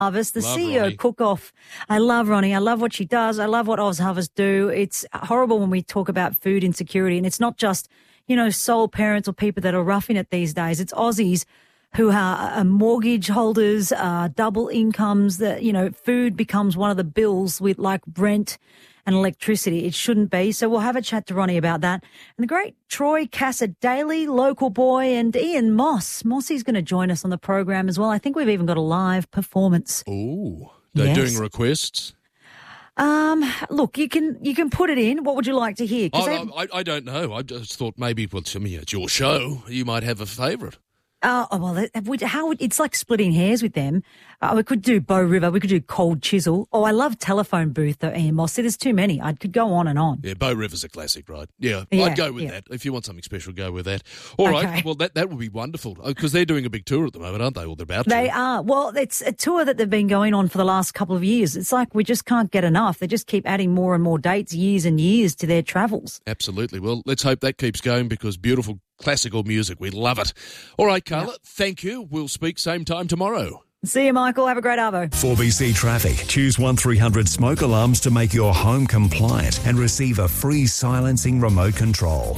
Harvest, the Love CEO Ronnie. cook-off. I love Ronnie. I love what she does. I love what Oz Harvest do. It's horrible when we talk about food insecurity, and it's not just, sole parents or people that are roughing it these days. It's Aussies who are mortgage holders, double incomes, that, food becomes one of the bills with like rent and electricity. It shouldn't be. So we'll have a chat to Ronnie about that. And the great Troy Cassar-Daley, local boy, and Ian Moss. Mossy's going to join us on the program as well. I think we've even got a live performance. Oh, they're Yes. doing requests? Look, you can put it in. What would you like to hear? 'Cause I don't know. I just thought maybe, it's your show. You might have a favourite. It's like splitting hairs with them. We could do Bow River. We could do Cold Chisel. Oh, I love Telephone Booth, though, Ian Moss. See, there's too many. I could go on and on. Yeah, Bow River's a classic, right? Yeah, Yeah, I'd go with yeah. that. If you want something special, go with that. All right, Okay. well, that would be wonderful because they're doing a big tour at the moment, aren't they? Well, they're about to. They are. Well, it's a tour that they've been going on for the last couple of years. It's like we just can't get enough. They just keep adding more and more dates, years and years to their travels. Absolutely. Well, let's hope that keeps going because beautiful classical music. We love it. All right, Carla, thank you. We'll speak same time tomorrow. See you, Michael. Have a great arvo. 4BC Traffic. Choose 1300 smoke alarms to make your home compliant and receive a free silencing remote control.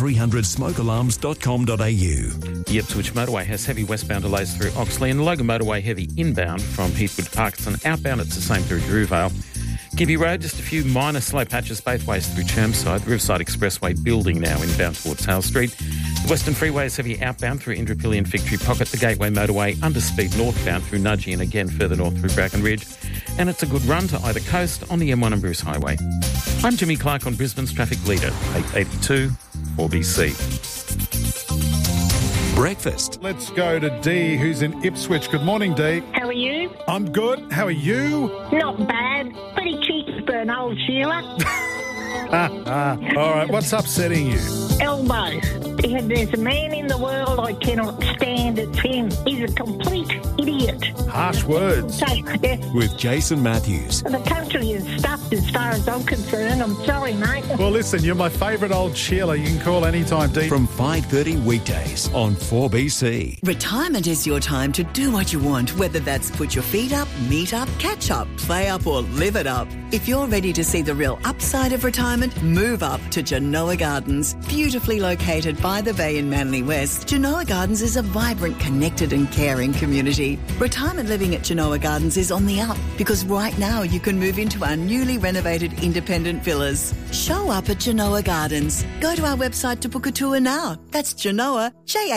1300smokealarms.com.au. The Ipswich motorway has heavy westbound delays through Oxley and the Logan motorway heavy inbound from Heathwood to Parkinson. Outbound, it's the same through Drewvale. Gibbey Road, just a few minor slow patches both ways through Chermside. The Riverside Expressway building now inbound towards Hale Street. The Western Freeway is heavy outbound through Indooroopilly and Victory Pocket. The Gateway motorway under speed northbound through Nudgee and again further north through Bracken Ridge. And it's a good run to either coast on the M1 and Bruce Highway. I'm Jimmy Clark on Brisbane's Traffic Leader, 882 4BC. Breakfast. Let's go to Dee, who's in Ipswich. Good morning, Dee. How are you? I'm good. How are you? Not bad. Pretty cheeky for an old Sheila. All right, what's upsetting you? Elbows. There's a man in the world I cannot stand. It's him. He's a complete idiot. Harsh words. So, yeah, With Jason Matthews. the country is stuffed as far as I'm concerned. I'm sorry, mate. Well, listen, you're my favourite old Sheila. You can call anytime, Dee. From 5:30 weekdays on 4BC. Retirement is your time to do what you want, whether that's put your feet up, meet up, catch up, play up or live it up. If you're ready to see the real upside of retirement, move up to Genoa Gardens. Beautifully located by the bay in Manly West, Genoa Gardens is a vibrant, connected and caring community. Retirement living at Genoa Gardens is on the up because right now you can move into our newly renovated independent villas. Show up at Genoa Gardens. Go to our website to book a tour now. That's Genoa,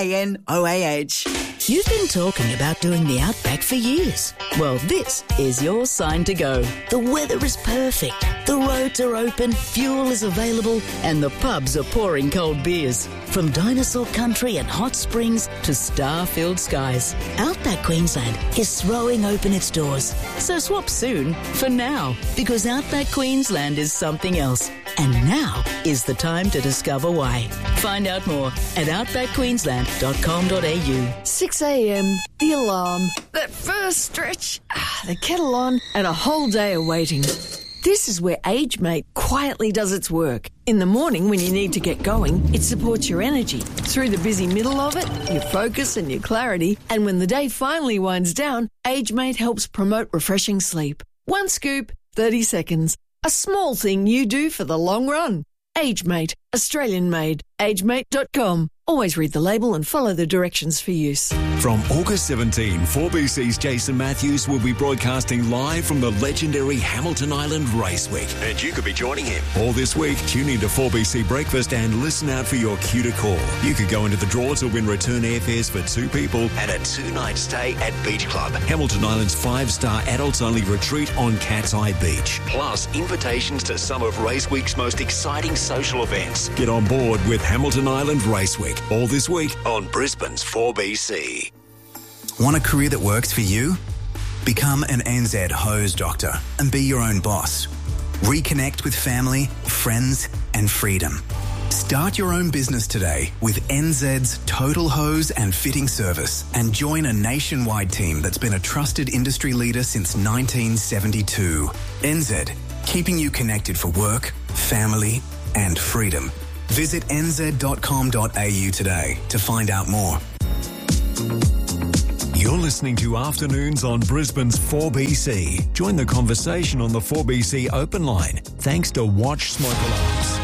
Janoah. You've been talking about doing the Outback for years. Well, this is your sign to go. The weather is perfect, the roads are open, fuel is available, and the pubs are pouring cold beers. From dinosaur country and hot springs to star-filled skies, Outback Queensland is throwing open its doors. So swap soon for now, because Outback Queensland is something else. And now is the time to discover why. Find out more at outbackqueensland.com.au. 6 a.m, the alarm, that first stretch, the kettle on, and a whole day of waiting. This is where AgeMate quietly does its work. In the morning when you need to get going, it supports your energy. Through the busy middle of it, your focus and your clarity. And when the day finally winds down, AgeMate helps promote refreshing sleep. One scoop, 30 seconds. A small thing you do for the long run. AgeMate, Australian made. AgeMate.com. Always read the label and follow the directions for use. From August 17, 4BC's Jason Matthews will be broadcasting live from the legendary Hamilton Island Race Week. And you could be joining him. All this week, tune into 4BC Breakfast and listen out for your cue to call. You could go into the draw to win return airfares for 2 people and a 2-night stay at Beach Club, Hamilton Island's 5-star adults-only retreat on Cat's Eye Beach. Plus, invitations to some of Race Week's most exciting social events. Get on board with Hamilton Island Race Week. All this week on Brisbane's 4BC. Want a career that works for you? Become an NZ hose doctor and be your own boss. Reconnect with family, friends and freedom. Start your own business today with NZ's Total Hose and Fitting Service and join a nationwide team that's been a trusted industry leader since 1972. NZ, keeping you connected for work, family and freedom. Visit nz.com.au today to find out more. You're listening to Afternoons on Brisbane's 4BC. Join the conversation on the 4BC open line, thanks to Watch Smoke Alarms.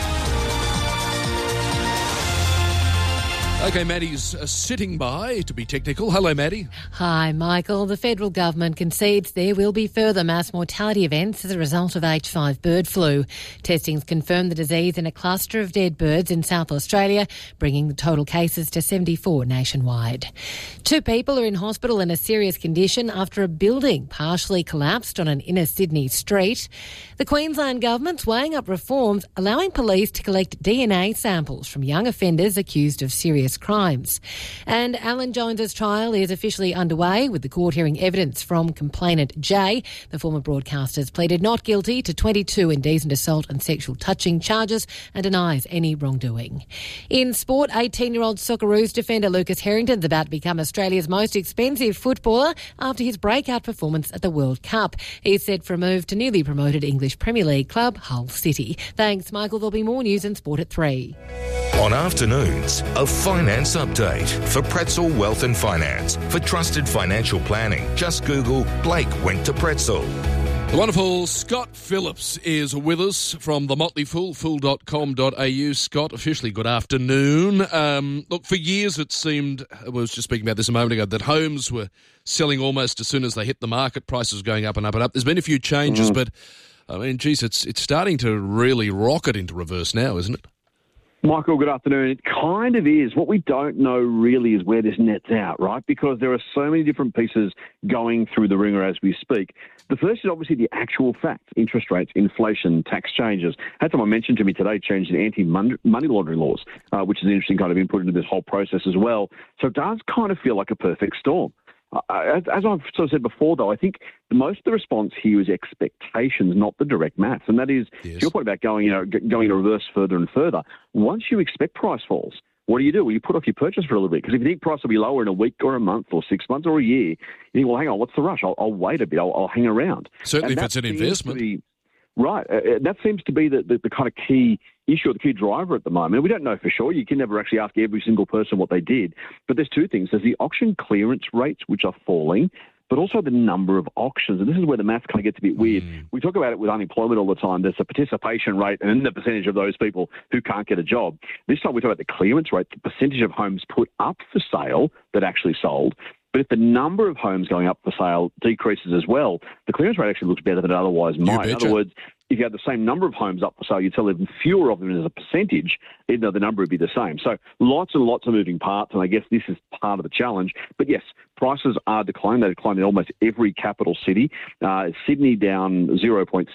Okay, Maddie's sitting by, to be technical. Hello, Maddie. Hi, Michael. The federal government concedes there will be further mass mortality events as a result of H5 bird flu. Testings confirmed the disease in a cluster of dead birds in South Australia, bringing the total cases to 74 nationwide. 2 people are in hospital in a serious condition after a building partially collapsed on an inner Sydney street. The Queensland government's weighing up reforms allowing police to collect DNA samples from young offenders accused of serious crimes. And Alan Jones's trial is officially underway with the court hearing evidence from complainant Jay. The former broadcaster's pleaded not guilty to 22 indecent assault and sexual touching charges and denies any wrongdoing. In sport, 18-year-old Socceroos defender Lucas Harrington's about to become Australia's most expensive footballer after his breakout performance at the World Cup. He's set for a move to newly promoted English Premier League club Hull City. Thanks, Michael. There'll be more news in sport at 3. On Afternoons, a finance update for Pretzel Wealth and Finance. For trusted financial planning, just Google Blake went to Pretzel. The wonderful Scott Phillips is with us from the Motley Fool, fool.com.au. Scott, officially good afternoon. Look, for years it seemed, I was just speaking about this a moment ago, that homes were selling almost as soon as they hit the market, prices going up and up and up. There's been a few changes, but, I mean, geez, it's starting to really rocket into reverse now, isn't it? Michael, good afternoon. It kind of is. What we don't know really is where this nets out, right? Because there are so many different pieces going through the ringer as we speak. The first is obviously the actual facts: interest rates, inflation, tax changes. Had someone mention to me today changed the anti-money laundering laws, which is an interesting kind of input into this whole process as well. So it does kind of feel like a perfect storm. As I've sort of said before, though, I think most of the response here is expectations, not the direct maths. And that is, to your point about going to reverse further and further. Once you expect price falls, what do? Well, you put off your purchase for a little bit. Because if you think price will be lower in a week or a month or 6 months or a year, you think, well, hang on, what's the rush? I'll wait a bit. I'll hang around. Certainly if it's an investment. Right. That seems to be the kind of key issue or the key driver at the moment. We don't know for sure. You can never actually ask every single person what they did. But there's 2 things. There's the auction clearance rates, which are falling, but also the number of auctions. And this is where the maths kind of gets a bit weird. We talk about it with unemployment all the time. There's a participation rate and then the percentage of those people who can't get a job. This time we talk about the clearance rate, the percentage of homes put up for sale that actually sold. But if the number of homes going up for sale decreases as well, the clearance rate actually looks better than it otherwise might. In other words, if you had the same number of homes up for sale, you'd sell even fewer of them as a percentage, even though the number would be the same. So lots and lots of moving parts, and I guess this is part of the challenge. But yes, prices are declining. They decline in almost every capital city. Sydney down 0.3%,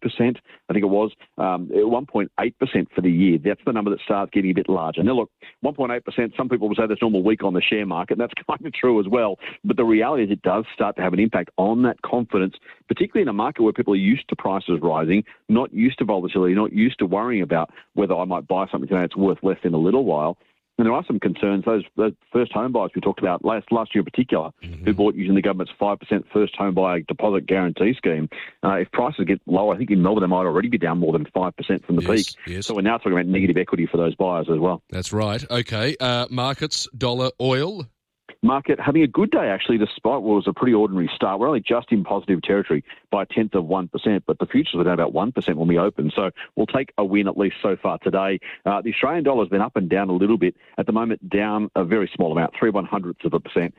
I think it was, 1.8% for the year. That's the number that starts getting a bit larger. Now, look, 1.8%, some people will say that's normal week on the share market, and that's kind of true as well. But the reality is it does start to have an impact on that confidence, particularly in a market where people are used to prices rising, not used to volatility, not used to worrying about whether I might buy something today that's worth less in a little while. And there are some concerns. Those first home buyers we talked about last year in particular, who bought using the government's 5% first home buyer deposit guarantee scheme. If prices get lower, I think in Melbourne they might already be down more than 5% from the peak. Yes. So we're now talking about negative equity for those buyers as well. That's right. Okay. Markets, dollar, oil. Market having a good day, actually, despite what was a pretty ordinary start. We're only just in positive territory by 0.1%, but the futures were down about 1% when we opened. So we'll take a win, at least so far today. The Australian dollar has been up and down a little bit. At the moment, down a very small amount, 0.03%,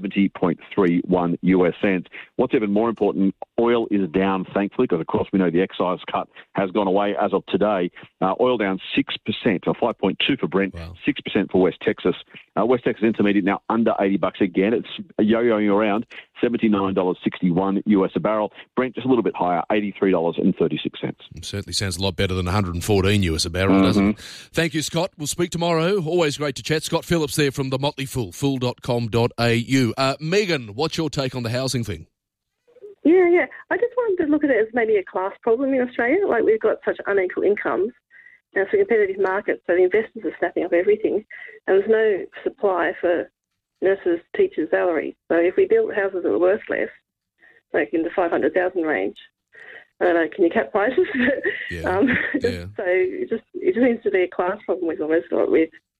70.31 US cents. What's even more important, oil is down, thankfully, because, of course, we know the excise cut has gone away as of today. Oil down 6%, or 5.2 for Brent, 6% for West Texas. West Texas Intermediate now under $80 again. It's yo-yoing around, $79.61 US a barrel. Brent just a little bit higher, $83.36. It certainly sounds a lot better than 114 US a barrel, doesn't it? Thank you, Scott. We'll speak tomorrow. Always great to chat. Scott Phillips there from the Motley Fool, fool.com.au. Megan, what's your take on the housing thing? Yeah. I just wanted to look at it as maybe a class problem in Australia. Like, we've got such unequal incomes. And it's a competitive market, so the investors are snapping up everything. And there's no supply for nurses, teachers' salaries. So if we build houses that were worth less, like in the 500,000 range, I don't know, can you cap prices? So it just seems to be a class problem with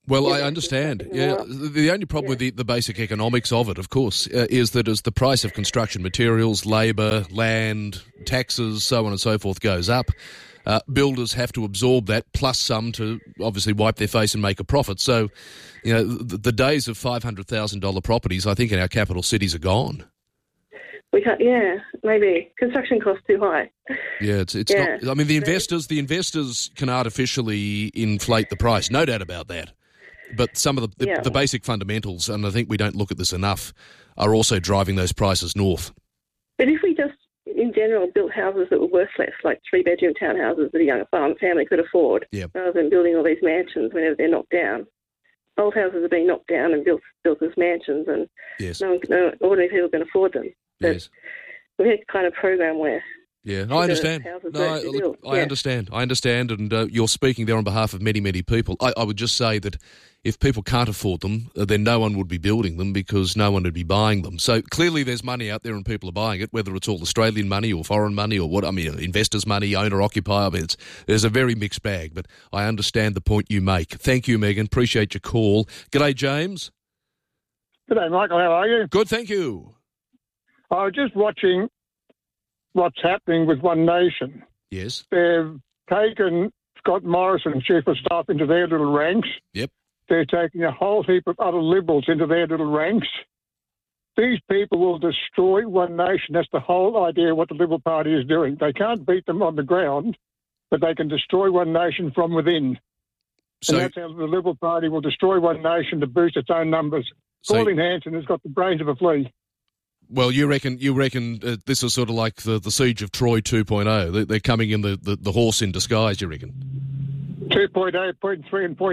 Well, I understand. Yeah, the only problem with the basic economics of it, of course, is that as the price of construction materials, labour, land, taxes, so on and so forth goes up, builders have to absorb that plus some to obviously wipe their face and make a profit. So, you know, the days of $500,000 properties, I think, in our capital cities are gone. We can't. Yeah, maybe construction costs too high. Yeah, it's not. I mean, the investors can artificially inflate the price, no doubt about that. But some of the basic fundamentals, and I think we don't look at this enough, are also driving those prices north. But if we just, in general, built houses that were worth less, like 3-bedroom townhouses that a young family could afford, rather than building all these mansions whenever they're knocked down. Old houses are being knocked down and built as mansions, and no ordinary people can afford them. But we had kind of program where... Yeah, I understand. I understand, and you're speaking there on behalf of many, many people. I would just say that if people can't afford them, then no one would be building them because no one would be buying them. So clearly there's money out there and people are buying it, whether it's all Australian money or foreign money or investors' money, owner-occupier. I mean, there's a very mixed bag, but I understand the point you make. Thank you, Megan. Appreciate your call. G'day, James. G'day, Michael. How are you? Good, thank you. I was just watching what's happening with One Nation. Yes. They've taken Scott Morrison, Chief of Staff, into their little ranks. Yep. They're taking a whole heap of other Liberals into their little ranks. These people will destroy One Nation. That's the whole idea of what the Liberal Party is doing. They can't beat them on the ground, but they can destroy One Nation from within. So, and that's how the Liberal Party will destroy One Nation to boost its own numbers. Pauline Hanson has got the brains of a flea. Well, you reckon this is sort of like the siege of Troy 2.0. They're coming in the horse in disguise, you reckon? 2.0, 0.3 and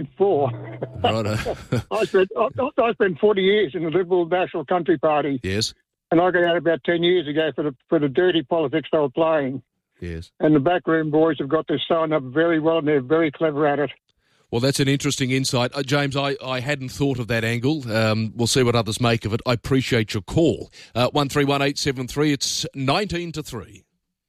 0.4. Righto. I spent 40 years in the Liberal National Country Party. Yes. And I got out about 10 years ago for the dirty politics they were playing. Yes. And the backroom boys have got this sewn up very well and they're very clever at it. Well, that's an interesting insight. James, I hadn't thought of that angle. We'll see what others make of it. I appreciate your call. 131873, it's 19 to 3.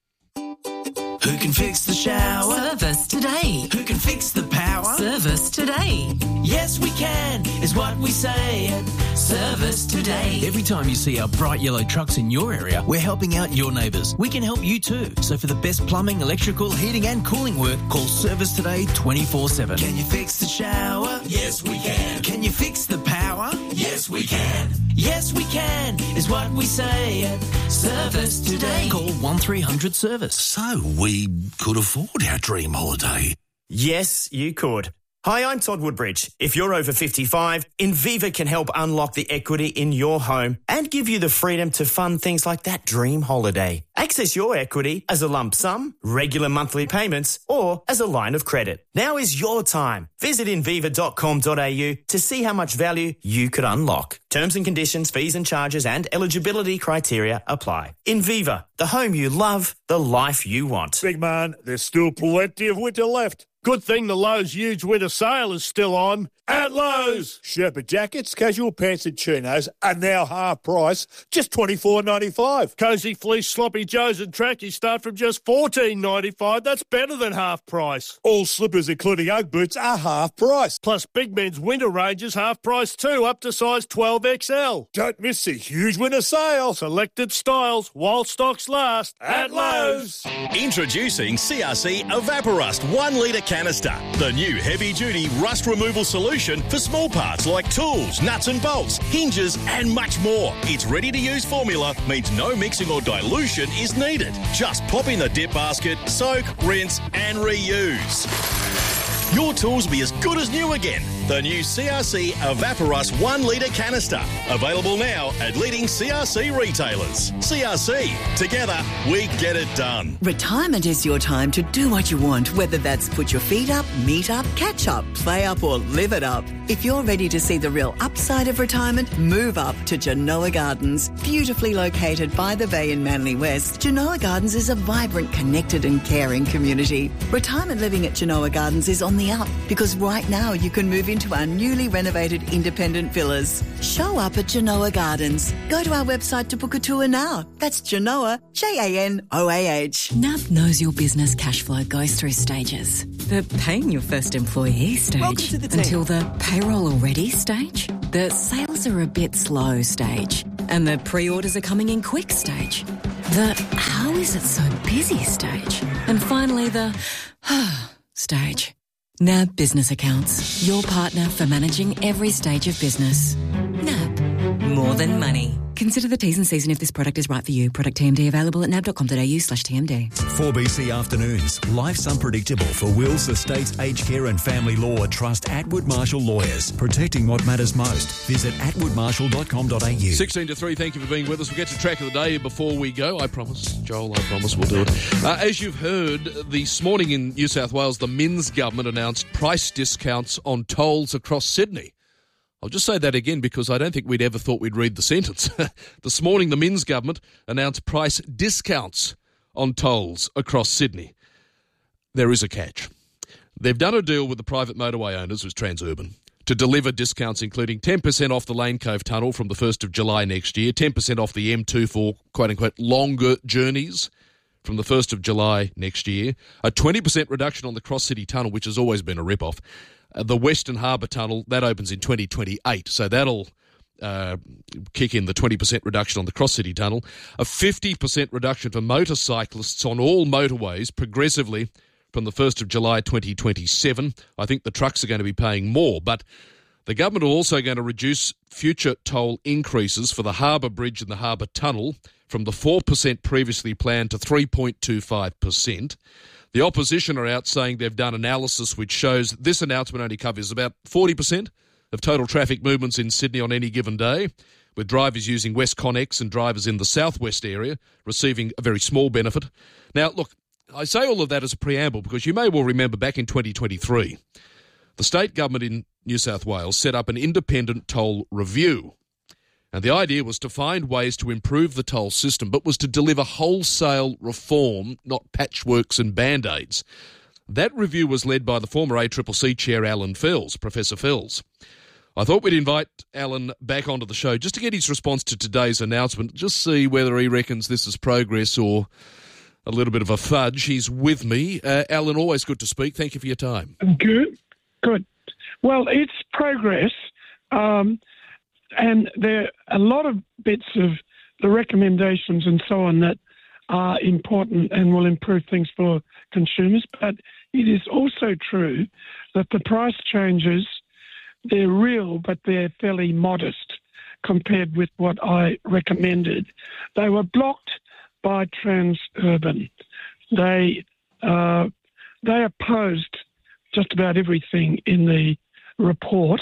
Who can fix the shower? Service today. Who can fix the power? Service today. Yes, we can, is what we say at Service Today. Every time you see our bright yellow trucks in your area, we're helping out your neighbours. We can help you too. So for the best plumbing, electrical, heating and cooling work, call Service Today 24/7. Can you fix the shower? Yes, we can. Can you fix the power? Yes, we can. Yes, we can, is what we say at Service Today. Call 1300 Service. So we could afford our dream holiday. Yes, you could. Hi, I'm Todd Woodbridge. If you're over 55, Inviva can help unlock the equity in your home and give you the freedom to fund things like that dream holiday. Access your equity as a lump sum, regular monthly payments, or as a line of credit. Now is your time. Visit inviva.com.au to see how much value you could unlock. Terms and conditions, fees and charges and eligibility criteria apply. Inviva, the home you love, the life you want. Big man, there's still plenty of winter left. Good thing the Lowe's huge winter sale is still on. At Lowe's, Sherpa jackets, casual pants and chinos are now half price, just $24.95. Cozy fleece sloppy joes and trackies start from just $14.95. That's better than half price. All slippers, including Ugg boots, are half price. Plus, big men's winter range is half price too, up to size 12XL. Don't miss the huge winter sale. Selected styles while stocks last. At Lowe's. Introducing CRC Evaporust 1 litre canister, the new heavy-duty rust removal solution for small parts like tools, nuts and bolts, hinges and much more. Its ready-to-use formula means no mixing or dilution is needed. Just pop in the dip basket, soak, rinse and reuse. Your tools will be as good as new again. The new CRC Evaporust 1 litre canister. Available now at leading CRC retailers. CRC. Together, we get it done. Retirement is your time to do what you want, whether that's put your feet up, meet up, catch up, play up or live it up. If you're ready to see the real upside of retirement, move up to Genoa Gardens. Beautifully located by the bay in Manly West, Genoa Gardens is a vibrant, connected and caring community. Retirement living at Genoa Gardens is on the up because right now you can move in into our newly renovated independent villas. Show up at Genoa Gardens. Go to our website to book a tour now. That's Genoa, Janoah. NAB knows your business cash flow goes through stages. The paying your first employee stage. Welcome to the team. Until the payroll already stage. The sales are a bit slow stage. And the pre-orders are coming in quick stage. The how is it so busy stage. And finally the stage. NAB Business Accounts. Your partner for managing every stage of business. NAB. More than money. Consider the T's and C's and if this product is right for you. Product TMD available at nab.com.au/TMD. 4BC Afternoons. Life's unpredictable for wills, estates, aged care and family law. Trust Atwood Marshall Lawyers. Protecting what matters most. Visit atwoodmarshall.com.au. 16 to 3, thank you for being with us. We'll get to track of the day before we go. I promise, Joel, I promise we'll do it. As you've heard, this morning in New South Wales, the Minns government announced price discounts on tolls across Sydney. I'll just say that again because I don't think we'd ever thought we'd read the sentence. This morning, the Minns government announced price discounts on tolls across Sydney. There is a catch. They've done a deal with the private motorway owners, who's Transurban, to deliver discounts including 10% off the Lane Cove Tunnel from the 1st of July next year, 10% off the M2 for, quote-unquote, longer journeys from the 1st of July next year, a 20% reduction on the Cross City Tunnel, which has always been a rip-off. The Western Harbour Tunnel, that opens in 2028, so that'll kick in the 20% reduction on the Cross City Tunnel, a 50% reduction for motorcyclists on all motorways progressively from the 1st of July 2027. I think the trucks are going to be paying more, but the government are also going to reduce future toll increases for the Harbour Bridge and the Harbour Tunnel from the 4% previously planned to 3.25%. The opposition are out saying they've done analysis which shows this announcement only covers about 40% of total traffic movements in Sydney on any given day, with drivers using WestConnex and drivers in the southwest area receiving a very small benefit. Now, look, I say all of that as a preamble because you may well remember back in 2023, the state government in New South Wales set up an independent toll review. And the idea was to find ways to improve the toll system, but was to deliver wholesale reform, not patchworks and Band-Aids. That review was led by the former ACCC chair, Alan Fells, Professor Fells. I thought we'd invite Alan back onto the show just to get his response to today's announcement, just see whether he reckons this is progress or a little bit of a fudge. He's with me. Alan, always good to speak. Thank you for your time. Good. Well, it's progress. And there are a lot of bits of the recommendations and so on that are important and will improve things for consumers. But it is also true that the price changes, they're real, but they're fairly modest compared with what I recommended. They were blocked by Transurban. They opposed just about everything in the report.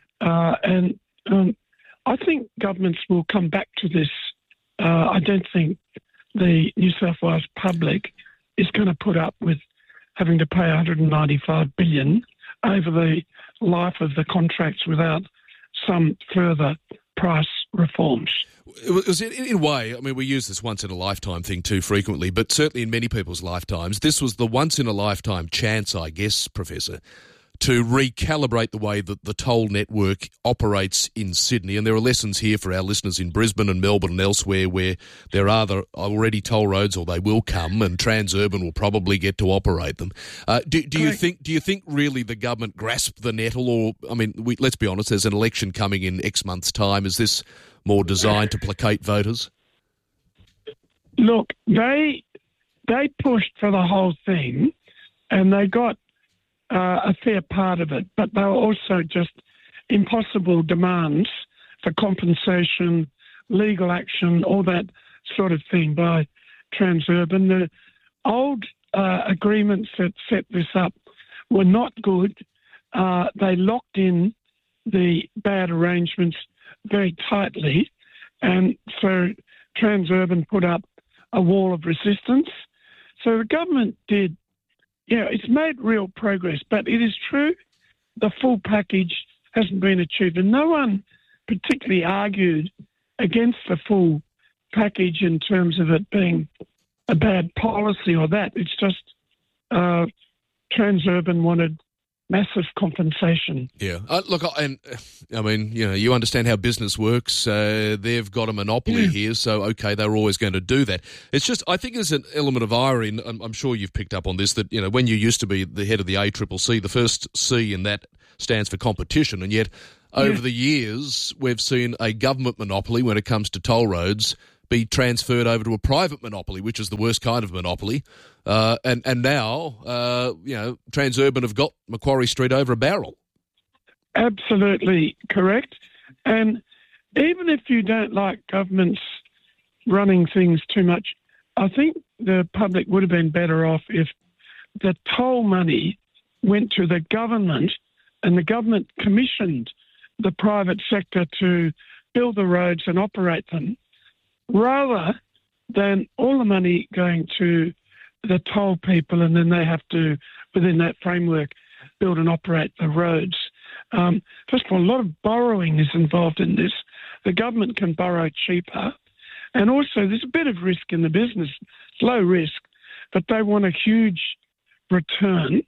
I think governments will come back to this. I don't think the New South Wales public is going to put up with having to pay $195 billion over the life of the contracts without some further price reforms. In a way, I mean, we use this once-in-a-lifetime thing too frequently, but certainly in many people's lifetimes, this was the once-in-a-lifetime chance, I guess, Professor, to recalibrate the way that the toll network operates in Sydney. And there are lessons here for our listeners in Brisbane and Melbourne and elsewhere where there are already toll roads, or they will come, and Transurban will probably get to operate them. Do you think really the government grasped the nettle, or, I mean, let's be honest, there's an election coming in X months' time. Is this more designed to placate voters? Look, they pushed for the whole thing, and they got a fair part of it, but they were also just impossible demands for compensation, legal action, all that sort of thing by Transurban. The old agreements that set this up were not good. They locked in the bad arrangements very tightly, and so Transurban put up a wall of resistance. So the government did. Yeah, it's made real progress, but it is true the full package hasn't been achieved. And no one particularly argued against the full package in terms of it being a bad policy or that. It's just Transurban wanted massive compensation. Yeah. Look, and I mean, you understand how business works. They've got a monopoly here, so, okay, they're always going to do that. It's just, I think there's an element of irony, and I'm sure you've picked up on this, that, when you used to be the head of the ACCC, the first C in that stands for competition, and yet over the years we've seen a government monopoly when it comes to toll roads be transferred over to a private monopoly, which is the worst kind of monopoly. And now, Transurban have got Macquarie Street over a barrel. Absolutely correct. And even if you don't like governments running things too much, I think the public would have been better off if the toll money went to the government and the government commissioned the private sector to build the roads and operate them, rather than all the money going to the toll people and then they have to, within that framework, build and operate the roads. First of all, a lot of borrowing is involved in this. The government can borrow cheaper. And also there's a bit of risk in the business. It's low risk, but they want a huge return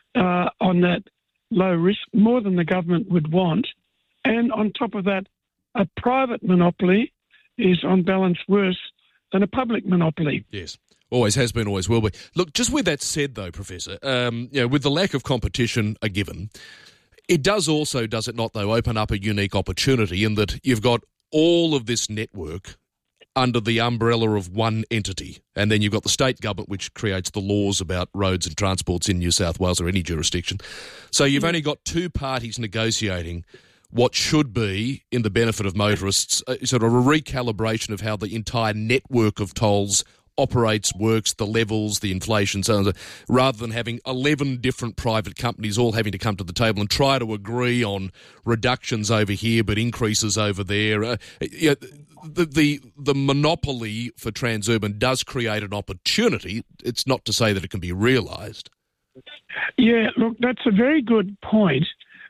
on that low risk, more than the government would want. And on top of that, a private monopoly is on balance worse than a public monopoly. Yes. Always has been, always will be. Look, just with that said, though, Professor, with the lack of competition a given, it does also, does it not, though, open up a unique opportunity in that you've got all of this network under the umbrella of one entity, and then you've got the state government, which creates the laws about roads and transports in New South Wales or any jurisdiction. So you've only got two parties negotiating what should be, in the benefit of motorists, sort of a recalibration of how the entire network of tolls operates, works, the levels, the inflation, so on, rather than having 11 different private companies all having to come to the table and try to agree on reductions over here but increases over there. The monopoly for Transurban does create an opportunity. It's not to say that it can be realised. Yeah, look, that's a very good point.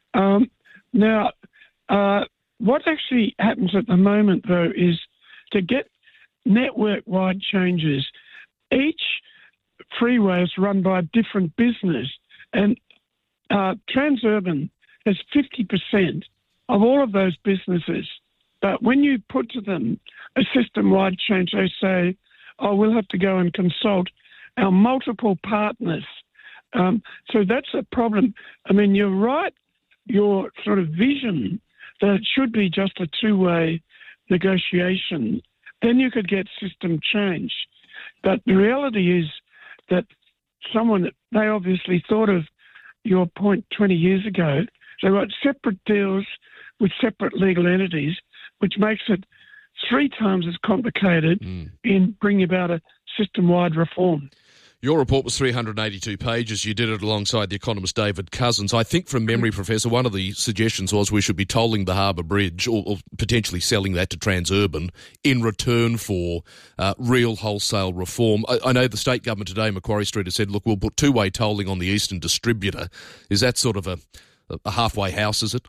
Now, what actually happens at the moment, though, is to get network-wide changes, each freeway is run by a different business, and Transurban has 50% of all of those businesses. But when you put to them a system-wide change, they say, oh, we'll have to go and consult our multiple partners. So that's a problem. I mean, you're right, your sort of vision that it should be just a two-way negotiation, then you could get system change. But the reality is that they obviously thought of your point 20 years ago. They got separate deals with separate legal entities, which makes it 3 times as complicated in bringing about a system-wide reform. Your report was 382 pages. You did it alongside the economist David Cousins. I think from memory, Professor, one of the suggestions was we should be tolling the Harbour Bridge or potentially selling that to Transurban in return for real wholesale reform. I know the state government today, Macquarie Street, has said, look, we'll put two-way tolling on the eastern distributor. Is that sort of a halfway house, is it?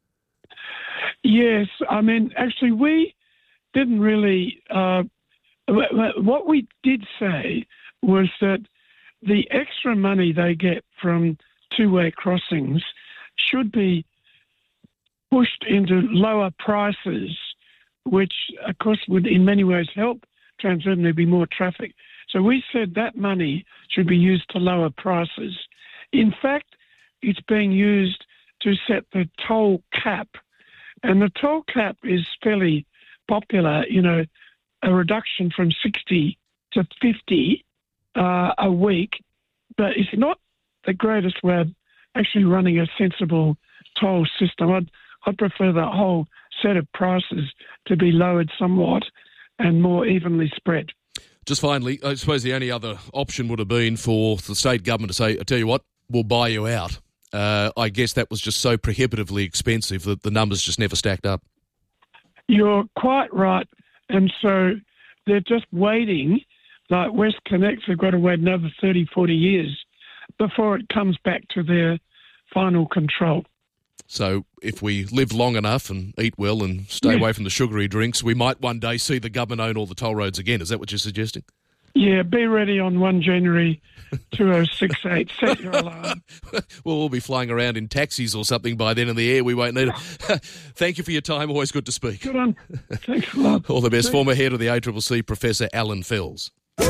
Yes. I mean, actually, we didn't really... what we did say was that the extra money they get from two-way crossings should be pushed into lower prices, which, of course, would in many ways help Transurban. There'd be more traffic. So we said that money should be used to lower prices. In fact, it's being used to set the toll cap. And the toll cap is fairly popular, a reduction from 60 to 50 a week, but it's not the greatest way of actually running a sensible toll system. I'd prefer the whole set of prices to be lowered somewhat and more evenly spread. Just finally, I suppose the only other option would have been for the state government to say, I tell you what, we'll buy you out. I guess that was just so prohibitively expensive that the numbers just never stacked up. You're quite right. And so they're just waiting. Like WestConnex, they've got to wait another 30, 40 years before it comes back to their final control. So if we live long enough and eat well and stay away from the sugary drinks, we might one day see the government own all the toll roads again. Is that what you're suggesting? Yeah, be ready on 1 January 2068. Set your alarm. Well, we'll be flying around in taxis or something by then in the air. We won't need it. Thank you for your time. Always good to speak. Good on. Thanks a lot. All the best. Former head of the ACCC, Professor Alan Fells.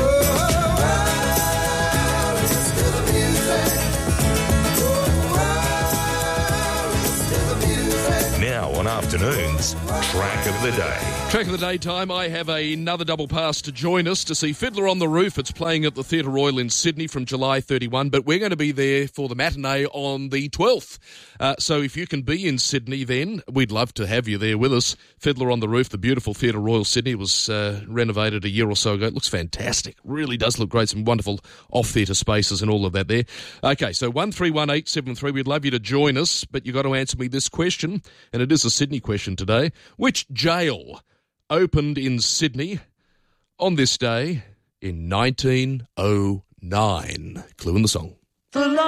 Now on afternoons, Track of the Day. Track of the Day time, I have another double pass to join us to see Fiddler on the Roof. It's playing at the Theatre Royal in Sydney from July 31, but we're going to be there for the matinee on the 12th. So if you can be in Sydney then, we'd love to have you there with us. Fiddler on the Roof, the beautiful Theatre Royal Sydney, was renovated a year or so ago. It looks fantastic. Really does look great. Some wonderful off-theatre spaces and all of that there. Okay, so 131873, we'd love you to join us, but you've got to answer me this question, and it is a Sydney question today. Which jail opened in Sydney on this day in 1909? Clue in the song.